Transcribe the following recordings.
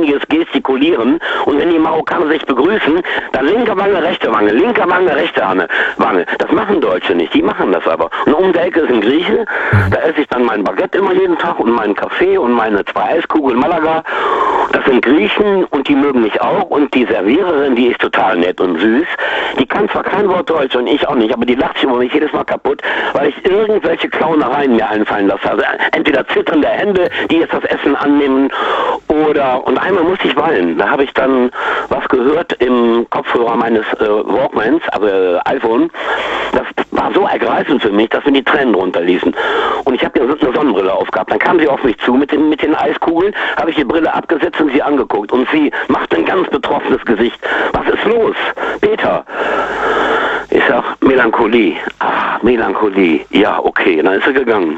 ständiges Gestikulieren. Und wenn die Marokkaner sich begrüßen, dann linke Wange, rechte Wange, linke Wange, rechte Wange. Das machen Deutsche nicht, die machen das aber. Und um der Ecke ist ein Grieche, da esse ich dann mein Baguette immer jeden Tag und meinen Kaffee und meine 2 Eiskugeln Malaga. Das sind Griechen und die mögen mich auch. Und die Serviererin, die ist total nett und süß. Die kann zwar kein Wort Deutsch und ich auch nicht, aber die lacht sich über mich jedes Mal kaputt, weil ich irgendwelche Clownereien mir einfallen lasse. Also entweder zitternde Hände, die jetzt das Essen annehmen, und einmal musste ich weinen. Da habe ich dann was gehört im Kopfhörer meines Walkmans, also iPhone. Das war so ergreifend für mich, dass mir die Tränen runterließen. Und ich habe mir eine Sonnenbrille aufgehabt. Dann kam sie auf mich zu mit den Eiskugeln, habe ich die Brille abgesetzt und sie angeguckt. Und sie machte ein ganz betroffenes Gesicht. Was ist los, Peter? Ich sag, Melancholie. Ah, Melancholie. Ja, okay. Dann ist sie gegangen.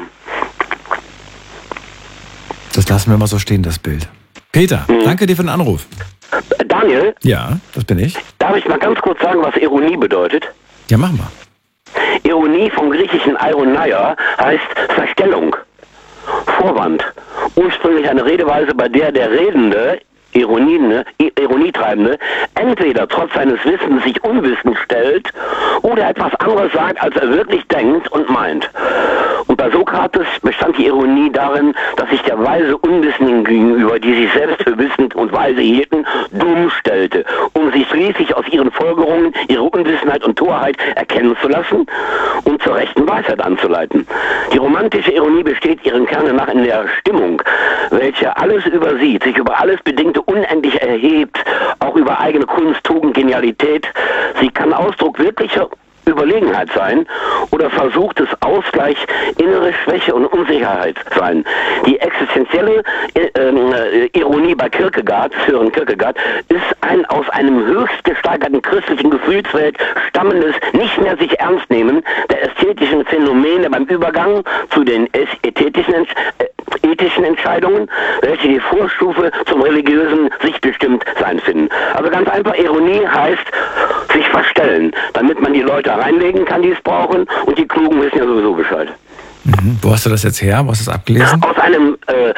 Das lassen wir mal so stehen, das Bild. Peter, danke dir für den Anruf. Daniel? Ja, das bin ich. Darf ich mal ganz kurz sagen, was Ironie bedeutet? Ja, mach mal. Ironie vom griechischen Ironia heißt Verstellung, Vorwand. Ursprünglich eine Redeweise, bei der Redende, Ironietreibende, entweder trotz seines Wissens sich unwissend stellt oder etwas anderes sagt, als er wirklich denkt und meint. Und bei Sokrates bestand die Ironie darin, dass sich der weise Unwissenden gegenüber, die sich selbst für wissend und weise hielten, dumm stellte, um sich schließlich aus ihren Folgerungen, ihre Unwissenheit und Torheit erkennen zu lassen und zur rechten Weisheit anzuleiten. Die romantische Ironie besteht ihren Kern nach in der Stimmung, welche alles übersieht, sich über alles Bedingte unendlich erhebt, auch über eigene Kunst, Tugend, Genialität. Sie kann Ausdruck wirklicher Überlegenheit sein oder versuchtes Ausgleich, innere Schwäche und Unsicherheit sein. Die existenzielle Ironie bei Sören Kierkegaard, ist ein aus einem höchst gesteigerten christlichen Gefühlswelt stammendes, nicht mehr sich ernst nehmen der ästhetischen Phänomene beim Übergang zu den ethischen Entscheidungen, welche die Vorstufe zum religiösen sich bestimmt sein finden. Also ganz einfach, Ironie heißt sich verstellen, damit man die Leute reinlegen kann, die es brauchen, und die Klugen wissen ja sowieso Bescheid. Wo hast du das jetzt her? Wo hast du das abgelesen? Aus einem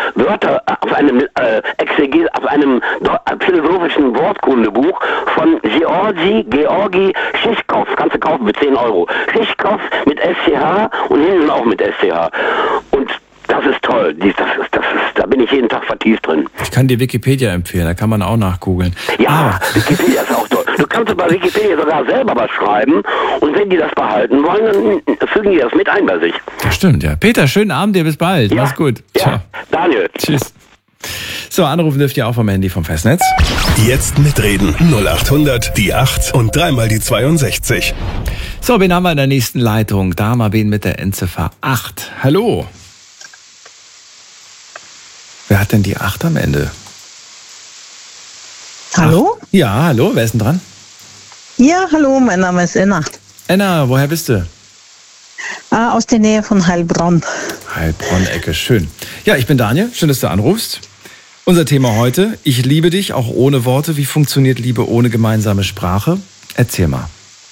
philosophischen Wortkundebuch von Georgi Schischkow, kannst du kaufen für 10 Euro. Schischkow mit SCH und hinten auch mit SCH. Und das ist toll. Da bin ich jeden Tag vertieft drin. Ich kann dir Wikipedia empfehlen, da kann man auch nachgoogeln. Ja, Wikipedia ist auch toll. Du kannst bei Wikipedia sogar selber was schreiben und wenn die das behalten wollen, dann fügen die das mit ein bei sich. Das stimmt, ja. Peter, schönen Abend dir, bis bald. Ja, mach's gut. Ja, ciao. Daniel. Tschüss. So, anrufen dürft ihr auch vom Handy vom Festnetz. Jetzt mitreden. 0800 die 8 und dreimal die 62. So, wen haben wir in der nächsten Leitung? Da mal wen mit der Endziffer 8. Hallo. Wer hat denn die 8 am Ende? Hallo? Ach, ja, hallo, wer ist denn dran? Ja, hallo, mein Name ist Enna. Enna, woher bist du? Aus der Nähe von Heilbronn. Heilbronn-Ecke, schön. Ja, ich bin Daniel, schön, dass du anrufst. Unser Thema heute, ich liebe dich, auch ohne Worte. Wie funktioniert Liebe ohne gemeinsame Sprache? Erzähl mal.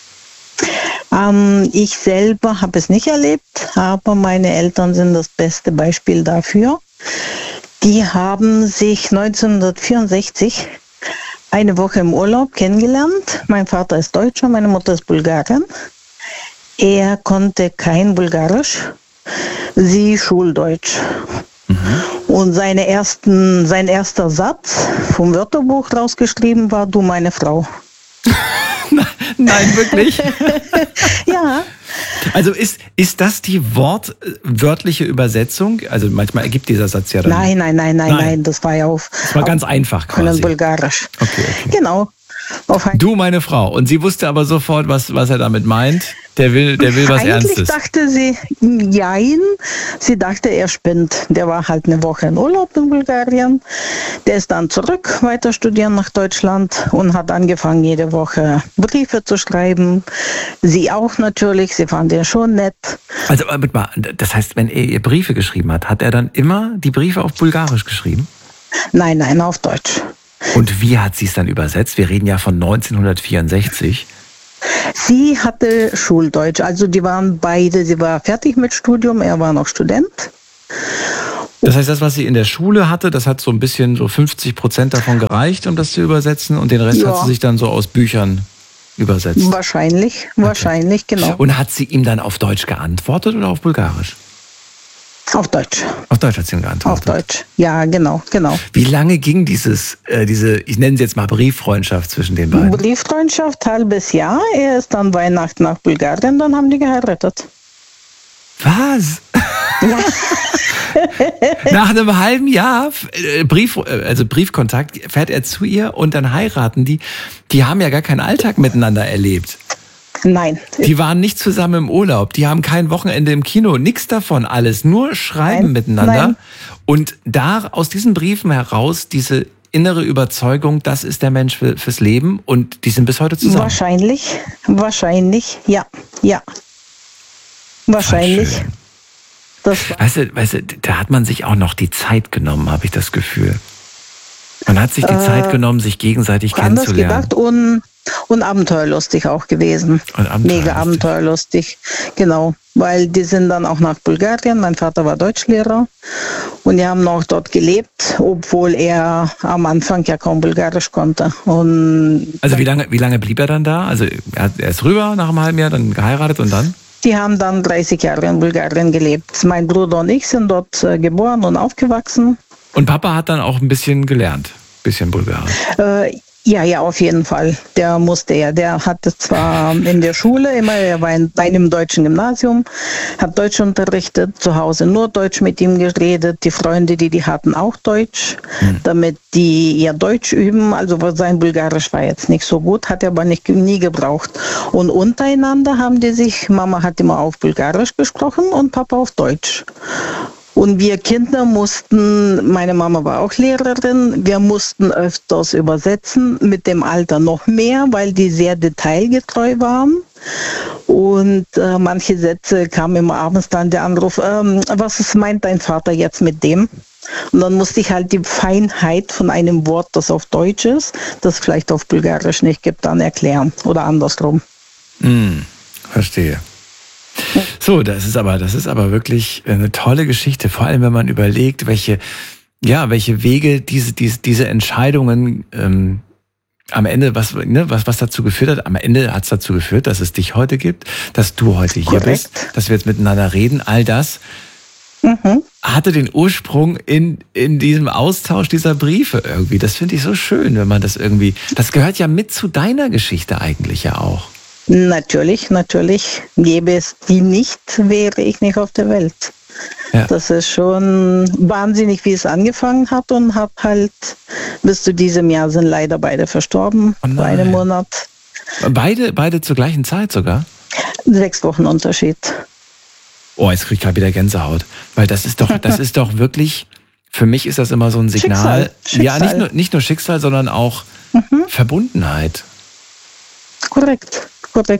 Ich selber habe es nicht erlebt, aber meine Eltern sind das beste Beispiel dafür. Die haben sich 1964 eine Woche im Urlaub kennengelernt. Mein Vater ist Deutscher, meine Mutter ist Bulgarin. Er konnte kein Bulgarisch, sie Schuldeutsch. Und sein erster Satz vom Wörterbuch rausgeschrieben war: Du meine Frau. Nein, wirklich? Ja. Also ist das die wortwörtliche Übersetzung? Also manchmal ergibt dieser Satz ja dann... Nein, das war ja Das war ganz einfach quasi. Bulgarisch. Okay. Genau. Du meine Frau. Und sie wusste aber sofort, was er damit meint. Der will was Ernstes. Eigentlich dachte sie, nein. Sie dachte, er spinnt. Der war halt eine Woche in Urlaub in Bulgarien. Der ist dann zurück, weiter studieren nach Deutschland und hat angefangen, jede Woche Briefe zu schreiben. Sie auch natürlich, sie fand ihn schon nett. Also, das heißt, wenn er ihr Briefe geschrieben hat, hat er dann immer die Briefe auf Bulgarisch geschrieben? Nein, auf Deutsch. Und wie hat sie es dann übersetzt? Wir reden ja von 1964. Sie hatte Schuldeutsch, also die waren beide, sie war fertig mit Studium, er war noch Student. Das heißt, das, was sie in der Schule hatte, das hat so ein bisschen, so 50% davon gereicht, um das zu übersetzen, und den Rest hat sie sich dann so aus Büchern übersetzt. Wahrscheinlich, genau. Und hat sie ihm dann auf Deutsch geantwortet oder auf Bulgarisch? Auf Deutsch. Auf Deutsch hat sie ihm geantwortet. Auf Deutsch, ja, genau. Wie lange ging diese, ich nenne sie jetzt mal Brieffreundschaft zwischen den beiden? Brieffreundschaft, halbes Jahr. Er ist dann Weihnachten nach Bulgarien, dann haben die geheiratet. Was? Ja. Nach einem halben Jahr Briefkontakt fährt er zu ihr und dann heiraten die. Die haben ja gar keinen Alltag miteinander erlebt. Nein. Die waren nicht zusammen im Urlaub, die haben kein Wochenende im Kino, nichts davon, alles, nur schreiben miteinander. Nein. Und da aus diesen Briefen heraus diese innere Überzeugung, das ist der Mensch fürs Leben, und die sind bis heute zusammen. Wahrscheinlich, ja. Wahrscheinlich. Weißt du, da hat man sich auch noch die Zeit genommen, habe ich das Gefühl. Man hat sich die Zeit genommen, sich gegenseitig kennenzulernen. Anders gedacht und abenteuerlustig auch gewesen. Mega abenteuerlustig, genau. Weil die sind dann auch nach Bulgarien, mein Vater war Deutschlehrer und die haben auch dort gelebt, obwohl er am Anfang ja kaum Bulgarisch konnte. Also wie lange blieb er dann da? Also er ist rüber nach einem halben Jahr, dann geheiratet und dann? Die haben dann 30 Jahre in Bulgarien gelebt. Mein Bruder und ich sind dort geboren und aufgewachsen. Und Papa hat dann auch ein bisschen gelernt, ein bisschen Bulgarisch? Ja, auf jeden Fall. Der musste ja. Der hatte zwar in der Schule immer, er war in einem deutschen Gymnasium, hat Deutsch unterrichtet, zu Hause nur Deutsch mit ihm geredet. Die Freunde, die hatten auch Deutsch, damit die ihr Deutsch üben. Also sein Bulgarisch war jetzt nicht so gut, hat er aber nie gebraucht. Und untereinander haben die sich, Mama hat immer auf Bulgarisch gesprochen und Papa auf Deutsch. Und wir Kinder meine Mama war auch Lehrerin, wir mussten öfters übersetzen, mit dem Alter noch mehr, weil die sehr detailgetreu waren. Und manche Sätze kamen immer abends dann der Anruf, was meint dein Vater jetzt mit dem? Und dann musste ich halt die Feinheit von einem Wort, das auf Deutsch ist, das vielleicht auf Bulgarisch nicht gibt, dann erklären oder andersrum. Verstehe. So, das ist aber wirklich eine tolle Geschichte, vor allem wenn man überlegt, welche Wege diese Entscheidungen am Ende, was dazu geführt hat. Am Ende hat es dazu geführt, dass es dich heute gibt, dass du heute hier bist, dass wir jetzt miteinander reden. All das hatte den Ursprung in diesem Austausch dieser Briefe irgendwie. Das finde ich so schön, wenn man das irgendwie, das gehört ja mit zu deiner Geschichte eigentlich ja auch. Natürlich. Gäbe es die nicht, wäre ich nicht auf der Welt. Ja. Das ist schon wahnsinnig, wie es angefangen hat, und bis zu diesem Jahr sind leider beide verstorben, vor einem Monat. Beide zur gleichen Zeit sogar? 6 Wochen Unterschied. Oh, jetzt kriege ich gerade wieder Gänsehaut. Weil das ist doch wirklich, für mich ist das immer so ein Signal. Schicksal. Ja, nicht nur Schicksal, sondern auch Verbundenheit. Korrekt.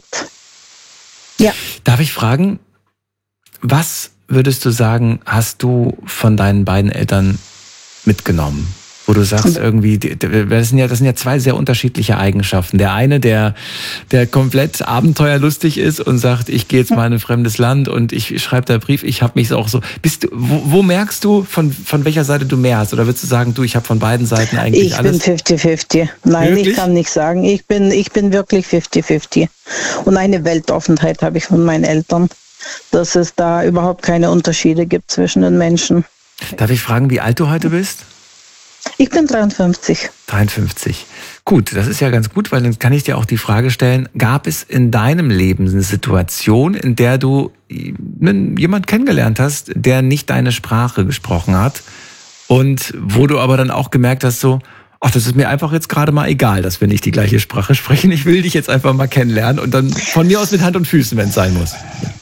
Ja. Darf ich fragen, was würdest du sagen, hast du von deinen beiden Eltern mitgenommen? Wo du sagst irgendwie, das sind ja 2 sehr unterschiedliche Eigenschaften. Der eine, der komplett abenteuerlustig ist und sagt, ich gehe jetzt mal in ein fremdes Land und ich schreibe da Brief, ich habe mich auch so. Wo merkst du, von welcher Seite du mehr hast? Oder würdest du sagen, ich habe von beiden Seiten eigentlich alles? Ich bin 50-50. Nein, wirklich? Ich kann nicht sagen. Ich bin wirklich 50-50. Und eine Weltoffenheit habe ich von meinen Eltern, dass es da überhaupt keine Unterschiede gibt zwischen den Menschen. Darf ich fragen, wie alt du heute bist? Ich bin 53. 53. Gut, das ist ja ganz gut, weil dann kann ich dir auch die Frage stellen, gab es in deinem Leben eine Situation, in der du jemanden kennengelernt hast, der nicht deine Sprache gesprochen hat und wo du aber dann auch gemerkt hast, das ist mir einfach jetzt gerade mal egal, dass wir nicht die gleiche Sprache sprechen, ich will dich jetzt einfach mal kennenlernen und dann von mir aus mit Hand und Füßen, wenn es sein muss.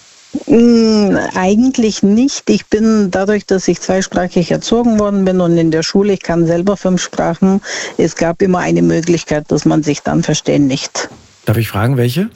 Eigentlich nicht. Ich bin dadurch, dass ich zweisprachig erzogen worden bin und in der Schule, ich kann selber 5 Sprachen, es gab immer eine Möglichkeit, dass man sich dann verständigt. Darf ich fragen, welche?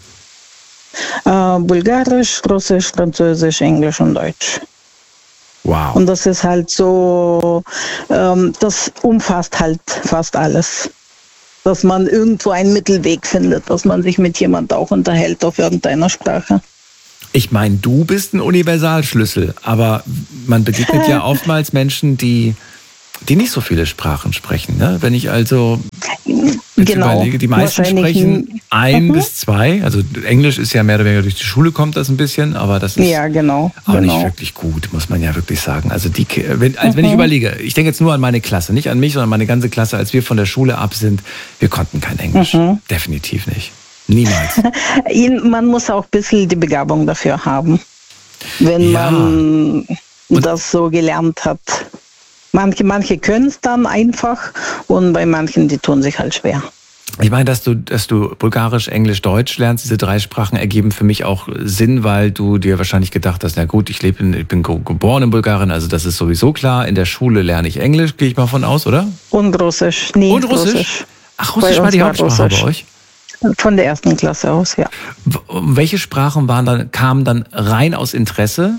Bulgarisch, Russisch, Französisch, Englisch und Deutsch. Wow. Und das ist halt so, das umfasst halt fast alles. Dass man irgendwo einen Mittelweg findet, dass man sich mit jemand auch unterhält auf irgendeiner Sprache. Ich meine, du bist ein Universalschlüssel, aber man begegnet ja oftmals Menschen, die nicht so viele Sprachen sprechen. Ne? Wenn ich also jetzt überlege, die meisten sprechen 1 bis 2. Also Englisch ist ja mehr oder weniger durch die Schule kommt das ein bisschen, aber das ist auch nicht wirklich gut, muss man ja wirklich sagen. Also wenn ich überlege, ich denke jetzt nur an meine Klasse, nicht an mich, sondern meine ganze Klasse, als wir von der Schule ab sind, wir konnten kein Englisch. Definitiv nicht. Niemals. Man muss auch ein bisschen die Begabung dafür haben, wenn man das so gelernt hat. Manche können es dann einfach und bei manchen, die tun sich halt schwer. Ich meine, dass du Bulgarisch, Englisch, Deutsch lernst, diese 3 Sprachen ergeben für mich auch Sinn, weil du dir wahrscheinlich gedacht hast, na gut, ich bin geboren in Bulgarien, also das ist sowieso klar. In der Schule lerne ich Englisch, gehe ich mal von aus, oder? Und Russisch. Nee, und Russisch? Ach, Russisch war die Hauptsprache bei euch? Von der 1. Klasse aus, ja. Welche Sprachen kamen dann rein aus Interesse?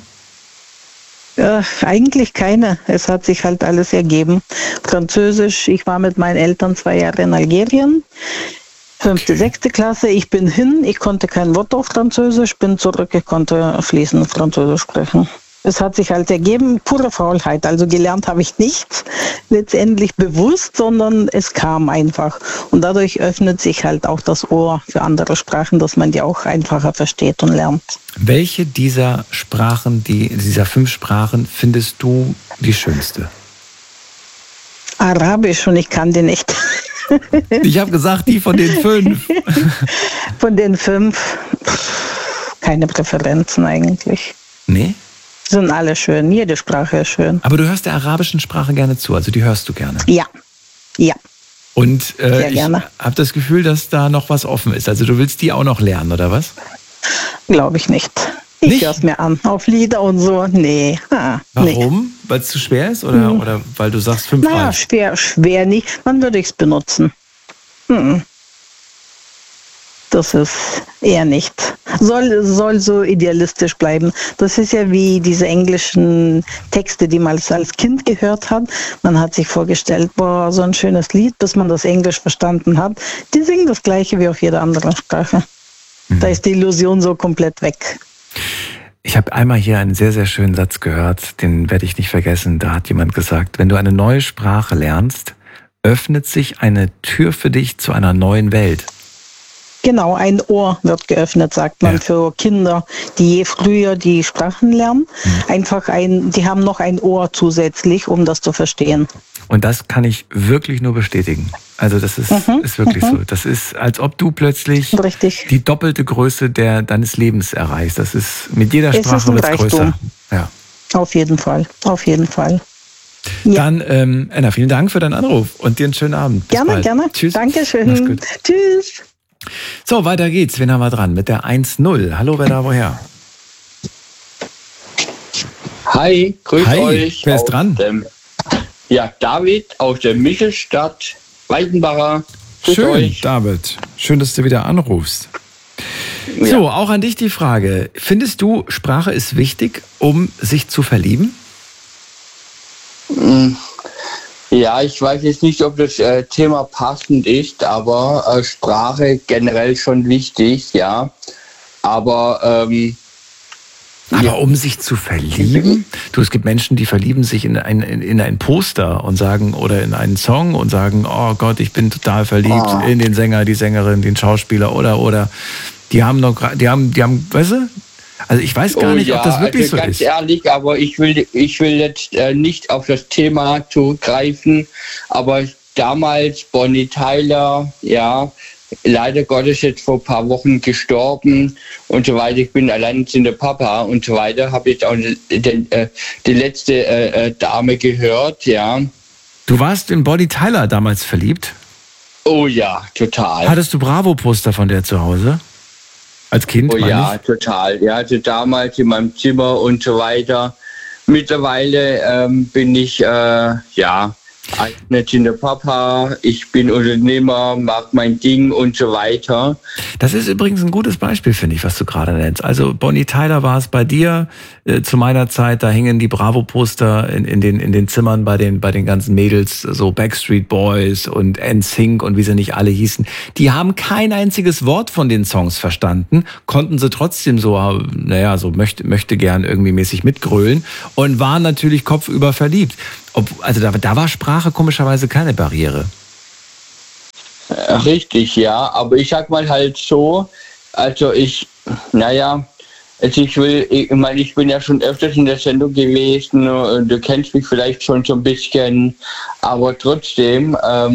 Eigentlich keine. Es hat sich halt alles ergeben. Französisch, ich war mit meinen Eltern 2 Jahre in Algerien. 5., 6. Klasse, ich bin hin, ich konnte kein Wort auf Französisch, bin zurück, ich konnte fließend Französisch sprechen. Es hat sich halt ergeben, pure Faulheit. Also gelernt habe ich nichts letztendlich bewusst, sondern es kam einfach. Und dadurch öffnet sich halt auch das Ohr für andere Sprachen, dass man die auch einfacher versteht und lernt. Welche dieser 5 Sprachen findest du die schönste? Arabisch, und ich kann die nicht. Ich habe gesagt, die von den 5. Von den 5 keine Präferenzen eigentlich. Nee? Sind alle schön, jede Sprache ist schön. Aber du hörst der arabischen Sprache gerne zu, also die hörst du gerne? Ja. Und ich habe das Gefühl, dass da noch was offen ist. Also du willst die auch noch lernen, oder was? Glaube ich nicht. Ich höre es mir an, auf Lieder und so. Nee. Warum? Nee. Weil es zu schwer ist oder weil du sagst 5 reicht? Schwer nicht. Wann würde ich es benutzen? Das ist eher nicht. Soll so idealistisch bleiben. Das ist ja wie diese englischen Texte, die man als Kind gehört hat. Man hat sich vorgestellt, boah, so ein schönes Lied, bis man das Englisch verstanden hat. Die singen das Gleiche wie auf jeder anderen Sprache. Da ist die Illusion so komplett weg. Ich habe einmal hier einen sehr, sehr schönen Satz gehört, den werde ich nicht vergessen. Da hat jemand gesagt, wenn du eine neue Sprache lernst, öffnet sich eine Tür für dich zu einer neuen Welt. Genau, ein Ohr wird geöffnet, sagt man, für Kinder, die je früher die Sprachen lernen. Die haben noch ein Ohr zusätzlich, um das zu verstehen. Und das kann ich wirklich nur bestätigen. Also das ist wirklich so. Das ist, als ob du plötzlich die doppelte Größe deines Lebens erreichst. Das ist, mit jeder Sprache wird es größer. Ja. Auf jeden Fall. Ja. Dann, Anna, vielen Dank für deinen Anruf und dir einen schönen Abend. Bis bald. Gerne. Tschüss. Dankeschön. Tschüss. So, weiter geht's. Wen haben wir dran? Mit der 1-0. Hallo, wer da woher? Hi, grüß euch. Wer ist dran? David aus der Michelstadt, Weidenbacher. Schön, euch. David. Schön, dass du wieder anrufst. Ja. So, auch an dich die Frage. Findest du, Sprache ist wichtig, um sich zu verlieben? Ja, ich weiß jetzt nicht, ob das Thema passend ist, aber Sprache generell schon wichtig, ja. Aber um sich zu verlieben? Du, es gibt Menschen, die verlieben sich in ein Poster und sagen, oder in einen Song und sagen, oh Gott, ich bin total verliebt in den Sänger, die Sängerin, den Schauspieler oder die haben, weißt du? Also ich weiß gar nicht, ob das wirklich so ist. Ganz ehrlich, aber ich will jetzt nicht auf das Thema zugreifen, aber damals Bonnie Tyler, ja, leider Gottes jetzt vor ein paar Wochen gestorben und so weiter. Ich bin alleinerziehender Papa und so weiter. Habe jetzt auch die letzte Dame gehört, ja. Du warst in Bonnie Tyler damals verliebt? Oh ja, total. Hattest du Bravo-Poster von der zu Hause? Als Kind? Oh ja, total. Ja, also damals in meinem Zimmer und so weiter. Mittlerweile bin ich alleinerziehender Papa, ich bin Unternehmer, mag mein Ding und so weiter. Das ist übrigens ein gutes Beispiel, finde ich, was du gerade nennst. Also Bonnie Tyler war es bei dir zu meiner Zeit, da hingen die Bravo-Poster in den Zimmern bei den ganzen Mädels, so Backstreet Boys und NSYNC und wie sie nicht alle hießen. Die haben kein einziges Wort von den Songs verstanden, konnten sie trotzdem so möchte gern irgendwie mäßig mitgrölen und waren natürlich kopfüber verliebt. Also da war Sprache komischerweise keine Barriere. Richtig, ja, aber ich sag mal halt so, ich bin ja schon öfters in der Sendung gewesen, du kennst mich vielleicht schon so ein bisschen, aber trotzdem,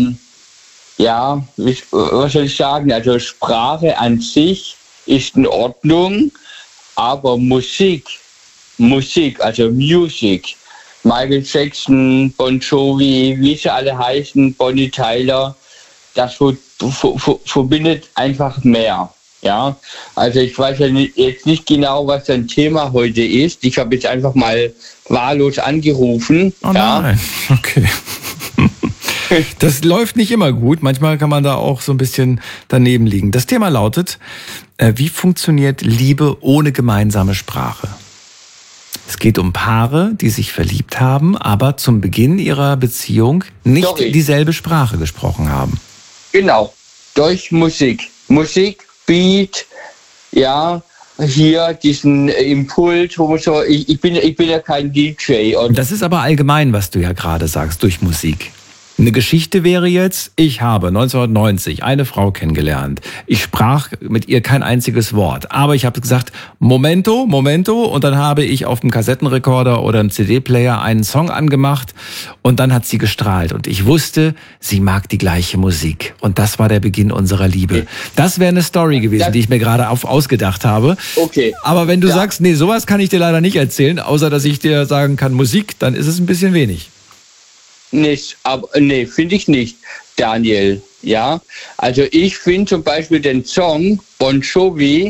was soll ich sagen, also Sprache an sich ist in Ordnung, aber Musik, also Music, Michael Jackson, Bon Jovi, wie sie alle heißen, Bonnie Tyler, das verbindet einfach mehr. Ja, also ich weiß ja jetzt nicht genau, was dein Thema heute ist. Ich habe jetzt einfach mal wahllos angerufen. Oh nein, okay. Das läuft nicht immer gut. Manchmal kann man da auch so ein bisschen daneben liegen. Das Thema lautet, wie funktioniert Liebe ohne gemeinsame Sprache? Es geht um Paare, die sich verliebt haben, aber zum Beginn ihrer Beziehung nicht dieselbe Sprache gesprochen haben. Genau, durch Musik. Musik, Beat, ja, hier diesen Impuls, wo man so, ich bin ja kein DJ. Und das ist aber allgemein, was du ja gerade sagst, durch Musik. Eine Geschichte wäre jetzt, ich habe 1990 eine Frau kennengelernt. Ich sprach mit ihr kein einziges Wort. Aber ich habe gesagt, Momento. Und dann habe ich auf dem Kassettenrekorder oder einem CD-Player einen Song angemacht. Und dann hat sie gestrahlt. Und ich wusste, sie mag die gleiche Musik. Und das war der Beginn unserer Liebe. Das wäre eine Story gewesen, die ich mir gerade ausgedacht habe. Okay. Aber wenn du sagst, nee, sowas kann ich dir leider nicht erzählen, außer dass ich dir sagen kann, Musik, dann ist es ein bisschen wenig. Nee, finde ich nicht, Daniel. Ja, also ich finde zum Beispiel den Song Bon Jovi,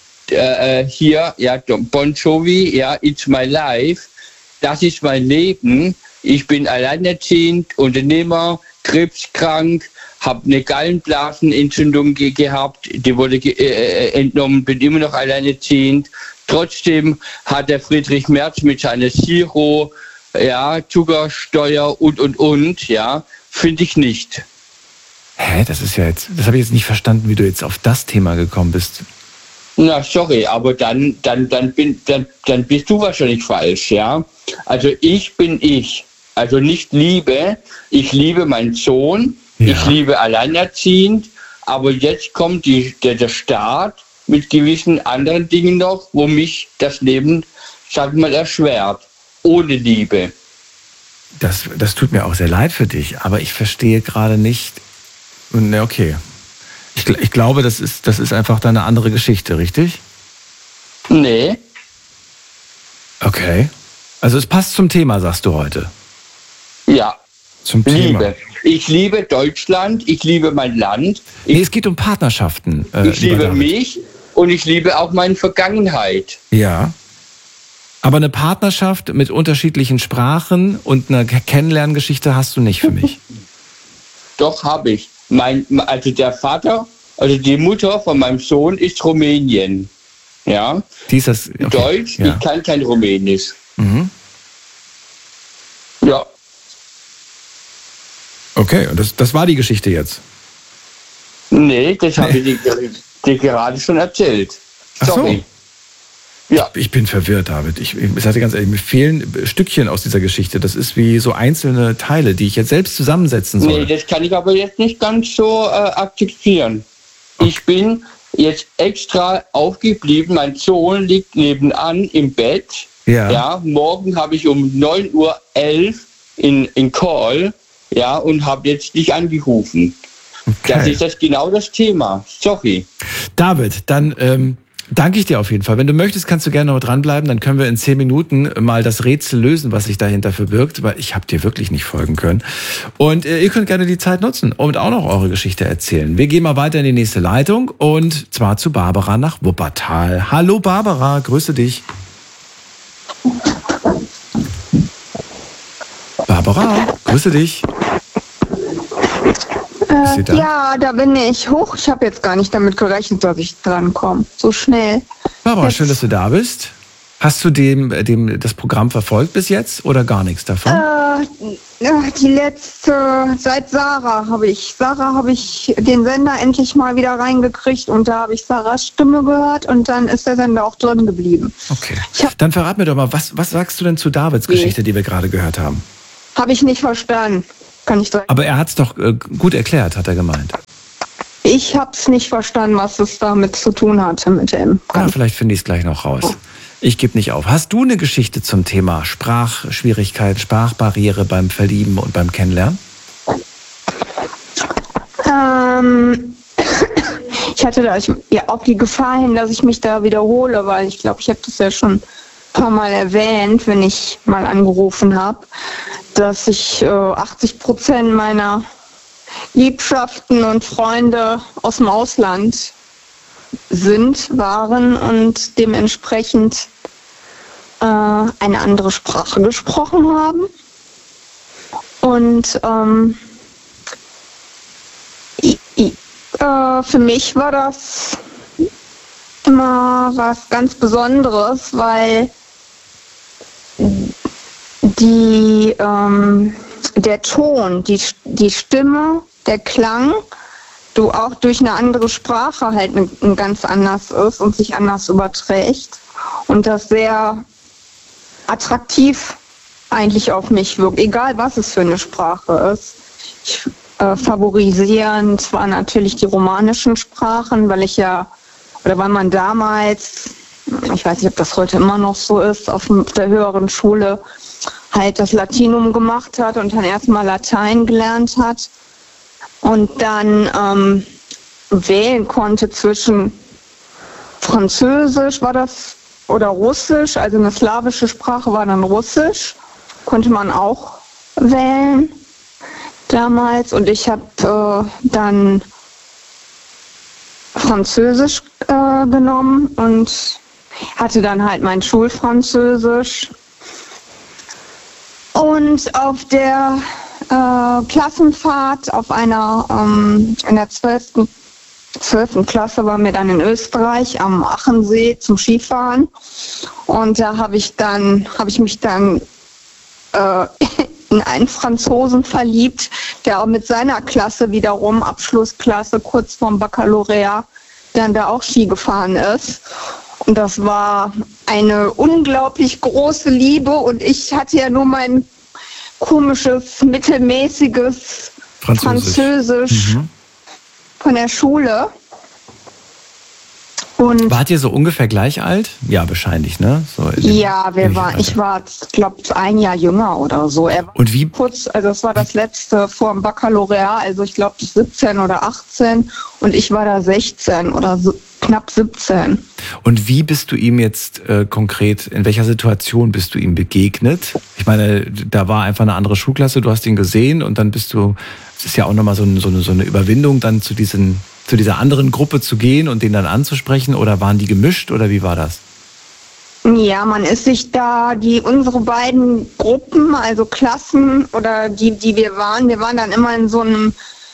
Bon Jovi, ja, It's My Life, das ist mein Leben. Ich bin alleinerziehend, Unternehmer, krebskrank, habe eine Gallenblasenentzündung gehabt, die wurde entnommen, bin immer noch alleinerziehend. Trotzdem hat der Friedrich Merz mit seiner Zero, ja, Zuckersteuer und, ja, finde ich nicht. Das habe ich jetzt nicht verstanden, wie du jetzt auf das Thema gekommen bist. Na, sorry, aber dann bist du wahrscheinlich falsch, ja. Also ich bin ich. Also nicht Liebe. Ich liebe meinen Sohn. Ja. Ich liebe alleinerziehend. Aber jetzt kommt der Staat mit gewissen anderen Dingen noch, wo mich das Leben, sag mal, erschwert. Ohne Liebe. Das tut mir auch sehr leid für dich, aber ich verstehe gerade nicht. Ne, okay. Ich glaube, das ist einfach eine andere Geschichte, richtig? Nee. Okay. Also es passt zum Thema, sagst du heute. Ja. Zum Thema. Liebe. Ich liebe Deutschland, ich liebe mein Land. Es geht um Partnerschaften. Ich liebe mich und ich liebe auch meine Vergangenheit. Ja. Aber eine Partnerschaft mit unterschiedlichen Sprachen und eine Kennenlerngeschichte hast du nicht für mich. Doch, habe ich. Also der Vater, also die Mutter von meinem Sohn ist Rumänien. Ja. Die ist das, okay. Deutsch, ja. Ich kann kein Rumänisch. Mhm. Ja. Okay, und das war die Geschichte jetzt? Nee, das habe ich dir gerade schon erzählt. Sorry. Ach so. Ja. Ich bin verwirrt, David. Ich sage ganz ehrlich, mir fehlen Stückchen aus dieser Geschichte. Das ist wie so einzelne Teile, die ich jetzt selbst zusammensetzen soll. Nee, das kann ich aber jetzt nicht ganz so akzeptieren. Okay. Ich bin jetzt extra aufgeblieben. Mein Sohn liegt nebenan im Bett. Ja. Ja, morgen habe ich um 9:11 Uhr in Call, ja, und habe jetzt dich angerufen. Okay. Das ist genau das Thema. Sorry. David, dann danke ich dir auf jeden Fall. Wenn du möchtest, kannst du gerne noch dranbleiben. Dann können wir in 10 Minuten mal das Rätsel lösen, was sich dahinter verbirgt, weil ich habe dir wirklich nicht folgen können. Und ihr könnt gerne die Zeit nutzen und auch noch eure Geschichte erzählen. Wir gehen mal weiter in die nächste Leitung und zwar zu Barbara nach Wuppertal. Hallo Barbara, grüße dich. Barbara, grüße dich. Da? Ja, da bin ich. Huch, ich habe jetzt gar nicht damit gerechnet, dass ich drankomme. So schnell. Barbara, schön, dass du da bist. Hast du das Programm verfolgt bis jetzt oder gar nichts davon? Die letzte, seit Sarah habe ich den Sender endlich mal wieder reingekriegt und da habe ich Sarahs Stimme gehört und dann ist der Sender auch drin geblieben. Okay. Dann verrat mir doch mal, was sagst du denn zu Davids Geschichte, die wir gerade gehört haben? Habe ich nicht verstanden. Kann ich sagen. Aber er hat es doch gut erklärt, hat er gemeint. Ich habe es nicht verstanden, was es damit zu tun hatte mit dem. Ja, vielleicht finde ich es gleich noch raus. Ich gebe nicht auf. Hast du eine Geschichte zum Thema Sprachschwierigkeiten, Sprachbarriere beim Verlieben und beim Kennenlernen? Ich hatte da auch die Gefahr hin, dass ich mich da wiederhole, weil ich glaube, ich habe das ja schon ein paar Mal erwähnt, wenn ich mal angerufen habe, dass ich 80% meiner Liebschaften und Freunde aus dem Ausland waren und dementsprechend eine andere Sprache gesprochen haben. Und für mich war das immer was ganz Besonderes, weil der Ton, die Stimme, der Klang, du auch durch eine andere Sprache halt ganz anders ist und sich anders überträgt und das sehr attraktiv eigentlich auf mich wirkt, egal was es für eine Sprache ist. Favorisieren zwar natürlich die romanischen Sprachen, weil man damals, ich weiß nicht, ob das heute immer noch so ist, auf der höheren Schule halt das Latinum gemacht hat und dann erstmal Latein gelernt hat und dann wählen konnte zwischen Französisch war das oder Russisch, also eine slawische Sprache war dann Russisch, konnte man auch wählen damals und ich habe dann Französisch genommen und hatte dann halt mein Schulfranzösisch. Und auf der Klassenfahrt in der 12. Klasse waren wir dann in Österreich am Achensee zum Skifahren. Und da habe ich mich dann in einen Franzosen verliebt, der auch mit seiner Klasse wiederum, Abschlussklasse, kurz vorm Baccalaureat, dann da auch Ski gefahren ist. Und das war eine unglaublich große Liebe und ich hatte ja nur mein komisches, mittelmäßiges Französisch von der Schule. Und wart ihr so ungefähr gleich alt? Ja, wahrscheinlich, ne? So ja, ich war, glaube ich, 1 Jahr jünger oder so. Und wie? Das war das letzte vor dem Baccalaureat, also ich glaube 17 oder 18 und ich war da 16 oder so, knapp 17. Und wie bist du ihm jetzt konkret, in welcher Situation bist du ihm begegnet? Ich meine, da war einfach eine andere Schulklasse, du hast ihn gesehen und dann es ist ja auch nochmal so eine Überwindung, dann zu dieser anderen Gruppe zu gehen und den dann anzusprechen, oder waren die gemischt oder wie war das? Ja, man ist sich da, unsere beiden Gruppen, also Klassen oder die wir waren dann immer in so einem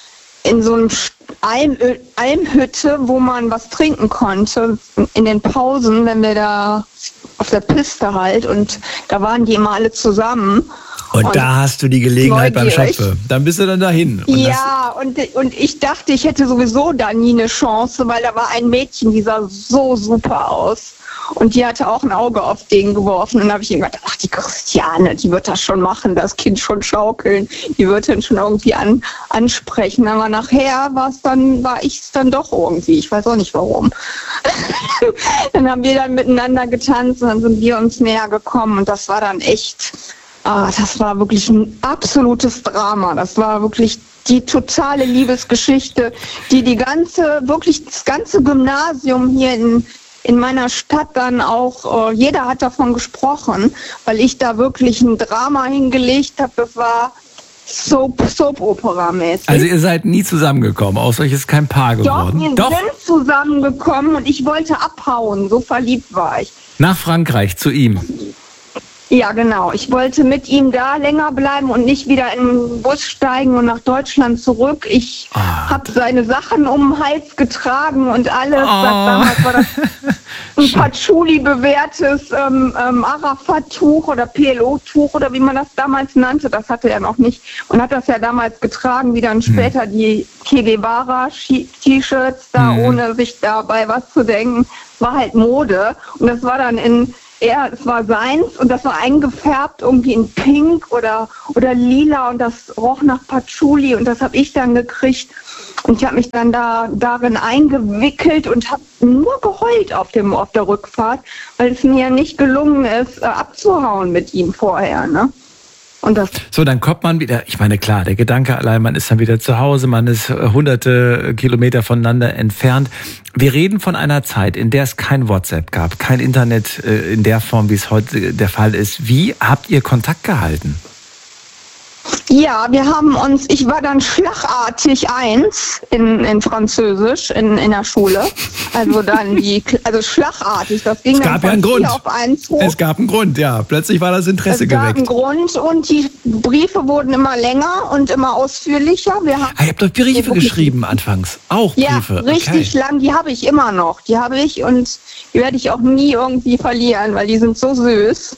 Almhütte, wo man was trinken konnte, in den Pausen, wenn wir da auf der Piste halt, und da waren die immer alle zusammen. Und da hast du die Gelegenheit beim Schopfe. Dann bist du dann dahin. Und ich dachte, ich hätte sowieso da nie eine Chance, weil da war ein Mädchen, die sah so super aus. Und die hatte auch ein Auge auf den geworfen. Und dann habe ich ihm gedacht, ach, die Christiane, die wird das schon machen, das Kind schon schaukeln. Die wird dann schon irgendwie ansprechen. Aber nachher war ich es dann doch irgendwie. Ich weiß auch nicht warum. Dann haben wir dann miteinander getanzt und dann sind wir uns näher gekommen. Und das war dann echt, das war wirklich ein absolutes Drama. Das war wirklich die totale Liebesgeschichte, das ganze Gymnasium hier in meiner Stadt dann auch, jeder hat davon gesprochen, weil ich da wirklich ein Drama hingelegt habe. Das war Soap-Opera-mäßig. Also ihr seid nie zusammengekommen, außer euch ist kein Paar geworden. Doch, wir sind zusammengekommen und ich wollte abhauen, so verliebt war ich. Nach Frankreich, zu ihm? Ja, genau. Ich wollte mit ihm da länger bleiben und nicht wieder in den Bus steigen und nach Deutschland zurück. Ich habe seine Sachen um den Hals getragen und alles. Damals war das ein Patchouli bewährtes Arafat-Tuch oder PLO-Tuch oder wie man das damals nannte. Das hatte er noch nicht. Und hat das ja damals getragen, wie dann später die Che Guevara-T-Shirts da, ohne sich dabei was zu denken. War halt Mode. Und das war dann es war seins und das war eingefärbt irgendwie in Pink oder Lila und das roch nach Patchouli und das habe ich dann gekriegt und ich habe mich dann darin eingewickelt und habe nur geheult auf der Rückfahrt, weil es mir nicht gelungen ist, abzuhauen mit ihm vorher, ne? Und so, dann kommt man wieder, ich meine, klar, der Gedanke allein, man ist dann wieder zu Hause, man ist hunderte Kilometer voneinander entfernt. Wir reden von einer Zeit, in der es kein WhatsApp gab, kein Internet in der Form, wie es heute der Fall ist. Wie habt ihr Kontakt gehalten? Ja, ich war dann schlagartig 1 in Französisch in der Schule. Also dann schlagartig. Das ging dann von 4 auf 1 hoch. Es gab einen Grund, ja. Plötzlich war das Interesse geweckt. Es gab einen Grund und die Briefe wurden immer länger und immer ausführlicher. Ihr habt doch Briefe geschrieben anfangs. Auch Briefe. Ja, richtig lang. Die habe ich immer noch. Die habe ich und die werde ich auch nie irgendwie verlieren, weil die sind so süß.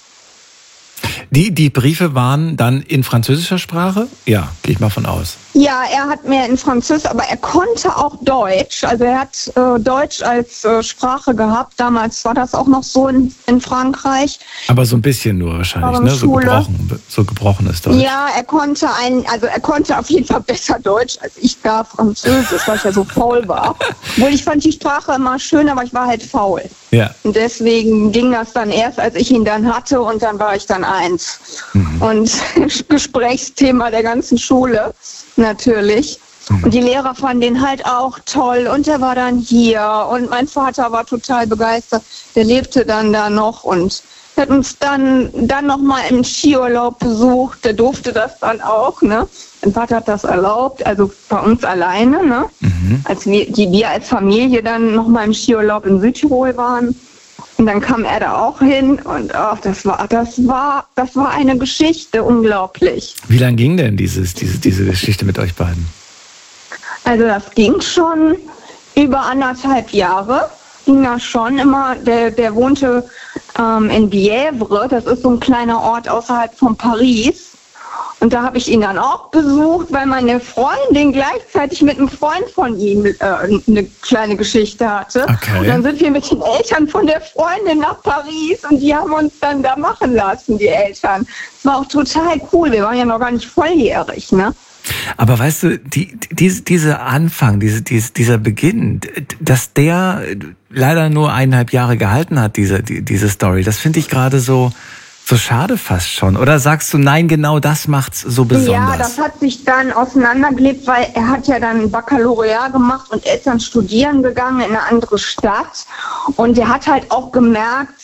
Die Briefe waren dann in französischer Sprache? Ja, gehe ich mal von aus. Ja, er hat mehr in Französisch, aber er konnte auch Deutsch. Also er hat Deutsch als Sprache gehabt. Damals war das auch noch so in Frankreich. Aber so ein bisschen nur wahrscheinlich, ne? So gebrochenes Deutsch. Ja, er konnte auf jeden Fall besser Deutsch als ich da Französisch, weil ich ja so faul war. Obwohl ich fand die Sprache immer schön, aber ich war halt faul. Ja. Und deswegen ging das dann erst, als ich ihn dann hatte und dann war ich dann 1. Und Gesprächsthema der ganzen Schule natürlich. Und die Lehrer fanden den halt auch toll und er war dann hier und mein Vater war total begeistert. Der lebte dann da noch und hat uns dann noch mal im Skiurlaub besucht. Der durfte das dann auch, ne? Mein Vater hat das erlaubt, also bei uns alleine, ne? Als wir als Familie dann noch mal im Skiurlaub in Südtirol waren. Und dann kam er da auch hin und das war eine Geschichte, unglaublich. Wie lange ging denn diese Geschichte mit euch beiden? Also das ging schon über 1,5 Jahre. Ging das schon immer. Der wohnte in Bièvre, das ist so ein kleiner Ort außerhalb von Paris. Und da habe ich ihn dann auch besucht, weil meine Freundin gleichzeitig mit einem Freund von ihm eine kleine Geschichte hatte. Okay. Und dann sind wir mit den Eltern von der Freundin nach Paris und die haben uns dann da machen lassen, die Eltern. Das war auch total cool. Wir waren ja noch gar nicht volljährig, ne? Aber weißt du, dieser Anfang, dieser Beginn, dass der leider nur 1,5 Jahre gehalten hat, diese Story, das finde ich gerade so schade fast schon. Oder sagst du, nein, genau das macht's so besonders? Ja, das hat sich dann auseinandergelebt, weil er hat ja dann ein Baccalaureat gemacht und er ist dann studieren gegangen in eine andere Stadt. Und er hat halt auch gemerkt,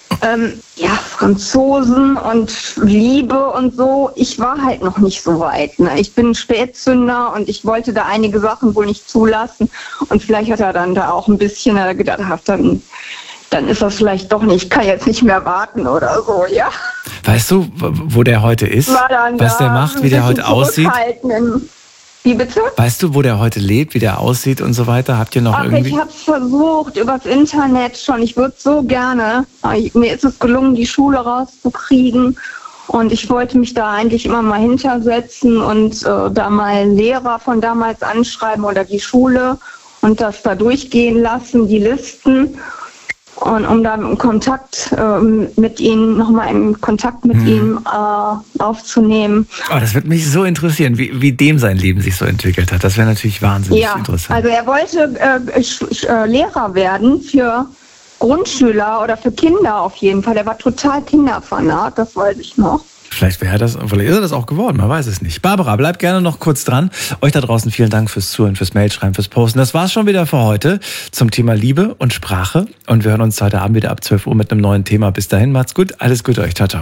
Franzosen und Liebe und so, ich war halt noch nicht so weit. Ne? Ich bin Spätzünder und ich wollte da einige Sachen wohl nicht zulassen. Und vielleicht hat er dann da auch ein bisschen gedacht, dann ist das vielleicht doch nicht, ich kann jetzt nicht mehr warten oder so, ja. Weißt du, wo der heute ist? Was der macht, wie der heute aussieht? Wie bitte? Weißt du, wo der heute lebt, wie der aussieht und so weiter? Habt ihr noch irgendwie... Ich habe es versucht, übers Internet schon. Ich würde so gerne. Mir ist es gelungen, die Schule rauszukriegen. Und ich wollte mich da eigentlich immer mal hintersetzen und da mal Lehrer von damals anschreiben oder die Schule und das da durchgehen lassen, die Listen. Und um da in Kontakt mit ihm, nochmal in Kontakt mit ihm aufzunehmen. Oh, das würde mich so interessieren, wie dem sein Leben sich so entwickelt hat. Das wäre natürlich wahnsinnig interessant. Also er wollte Lehrer werden für Grundschüler oder für Kinder auf jeden Fall. Er war total Kinderfanat, das weiß ich noch. Vielleicht ist er das auch geworden, man weiß es nicht. Barbara, bleib gerne noch kurz dran. Euch da draußen vielen Dank fürs Zuhören, fürs Mailschreiben, fürs Posten. Das war's schon wieder für heute zum Thema Liebe und Sprache. Und wir hören uns heute Abend wieder ab 12 Uhr mit einem neuen Thema. Bis dahin, macht's gut, alles Gute euch. Ciao, ciao.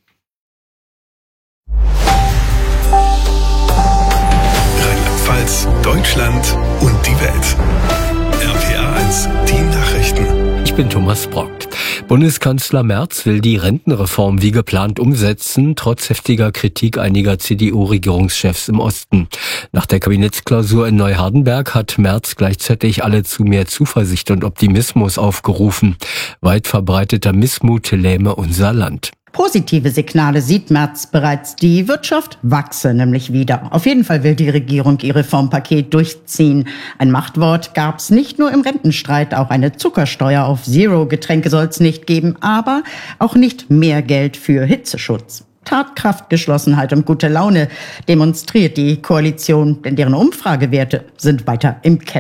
Rheinland-Pfalz, Deutschland und die Welt. RPA 1, die Nachrichten. Ich bin Thomas Brock. Bundeskanzler Merz will die Rentenreform wie geplant umsetzen, trotz heftiger Kritik einiger CDU-Regierungschefs im Osten. Nach der Kabinettsklausur in Neuhardenberg hat Merz gleichzeitig alle zu mehr Zuversicht und Optimismus aufgerufen. Weit verbreiteter Missmut lähme unser Land. Positive Signale sieht Merz bereits. Die Wirtschaft wachse nämlich wieder. Auf jeden Fall will die Regierung ihr Reformpaket durchziehen. Ein Machtwort gab's nicht nur im Rentenstreit. Auch eine Zuckersteuer auf Zero-Getränke soll's nicht geben, aber auch nicht mehr Geld für Hitzeschutz. Tatkraft, Geschlossenheit und gute Laune demonstriert die Koalition, denn deren Umfragewerte sind weiter im Keller.